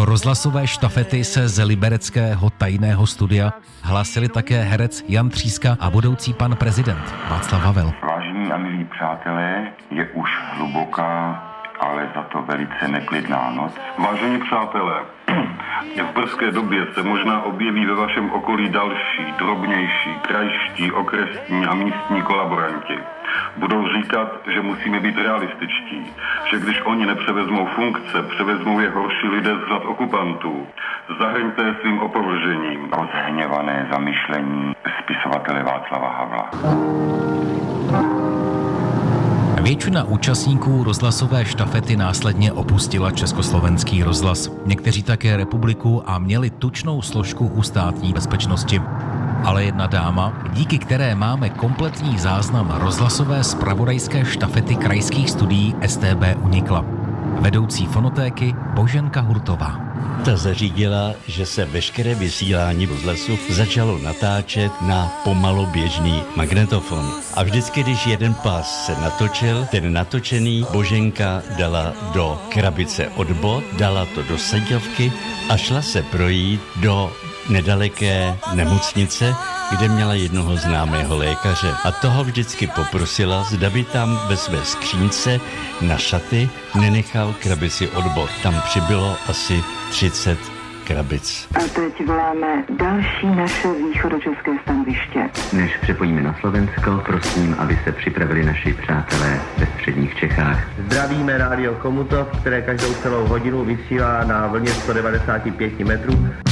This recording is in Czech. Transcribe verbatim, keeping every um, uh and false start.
rozhlasové štafety se z libereckého tajného studia hlásili také herec Jan Tříska a budoucí pan prezident Václav Havel. Vážení a milí přátelé, je už hluboká, ale za to velice neklidná noc. Vážení přátelé, v brzké době se možná objeví ve vašem okolí další, drobnější, krajští, okresní a místní kolaboranti. Budou říkat, že musíme být realističtí, že když oni nepřevezmou funkce, převezmou je horší lidé z řad okupantů. Zahrňte je svým opovržením. Rozhněvané zamyšlení spisovatele Václava Havla. Většina účastníků rozhlasové štafety následně opustila Československý rozhlas. Někteří také republiku a měli tučnou složku u státní bezpečnosti. Ale jedna dáma, díky které máme kompletní záznam rozhlasové zpravodajské štafety krajských studií S T B, unikla. Vedoucí fonotéky Boženka Hurtová. Ta zařídila, že se veškeré vysílání rozhlasu začalo natáčet na pomaloběžný magnetofon. A vždycky, když jeden pás se natočil, ten natočený Boženka dala do krabice od bot, dala to do sedělky a šla se projít do nedaleké nemocnice, kde měla jednoho známého lékaře. A toho vždycky poprosila, zda by tam ve své skřínce na šaty nenechal krabici od bot. Tam přibylo asi třicet krabic. A teď voláme další naše východočeské stanoviště. Než přepojíme na Slovensko, prosím, aby se připravili naši přátelé ve středních Čechách. Zdravíme rádio Komutov, které každou celou hodinu vysílá na vlně sto devadesát pět metrů.